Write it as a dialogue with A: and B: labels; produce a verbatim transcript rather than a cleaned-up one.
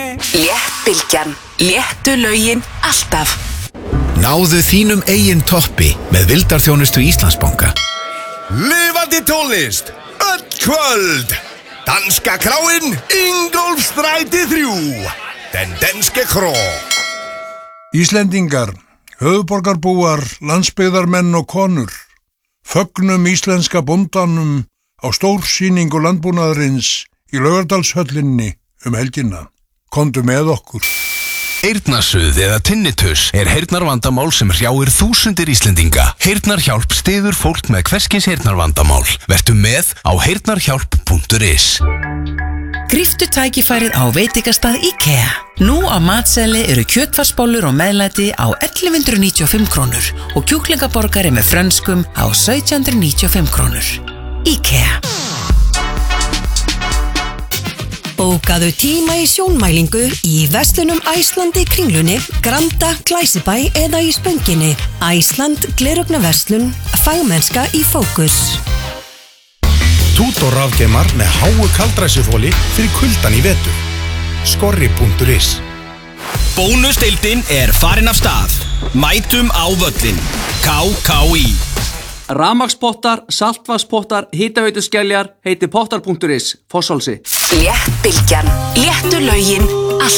A: Léttbylgjan, léttu lögin alltaf.
B: Náðu þínum eigin toppi með vildarþjónustu Íslandsbanka.
C: Lifandi tónlist, öll kvöld. Danska kráin, Ingólfsstræti þrjú. Den danske kró.
D: Íslendingar, höfuðborgarbúar, landsbyggðarmenn og konur. Fögnum íslenska bóndanum á stórsýningu landbúnaðarins í Laugardalshöllinni um helgina. Komdu með okkur.
E: Eyrnasuð eða tinnitus er heyrnarvandamál sem hrjáir þúsundir Íslendinga. Heyrnarhjálp styður fólk með hvers kyns heyrnarvandamál. Vertu með á heyrnarhjálp punktur is.
F: Gríptu tækifærið á veitingastað IKEA. Nú á matseðli eru kjötfarsbollur og meðlæti á ellefu hundruð níutíu og fimm krónur og kjúklingaborgari með frönskum á sautján hundruð níutíu og fimm krónur. IKEA.
G: Bókaðu tíma í sjónmælingu í verslunum Æsland í Kringlunni, Granda, Glæsibæ eða í Spönginni. Æsland gleraugnarverslun, fagmennska í fókus.
H: Tutor rafgeimar með háu kaldræsuþoli fyrir kuldan í vetur. Skorri punktur is.
I: Bónusdeildin er farin af stað. Mætum á völlin. K K í.
J: Rafmagnspottar, saltvatnspottar, hitaveituskeljar, heiti pottar punktur is, Fossálsi.
A: Léttbylgjan, léttu lögin